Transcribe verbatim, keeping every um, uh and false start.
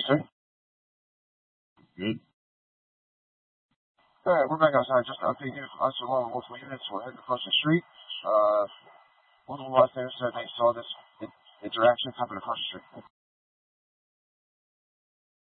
sir. Good. Alright, we're back outside just to update you. Us along with multiple units were heading across the street. Uh, multiple bystanders said they saw this interaction happen across the street.